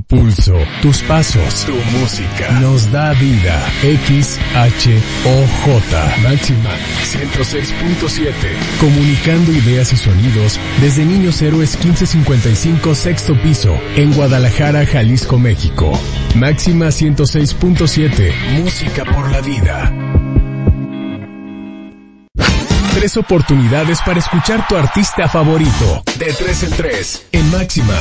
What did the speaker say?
pulso, tus pasos, tu música. Nos da vida. XHOJ. Máxima 106.7. Comunicando ideas y sonidos desde Niños Héroes 1555, sexto piso, en Guadalajara, Jalisco, México. Máxima 106.7. Música por la vida. 3 oportunidades para escuchar tu artista favorito. De 3 en 3. En Máxima.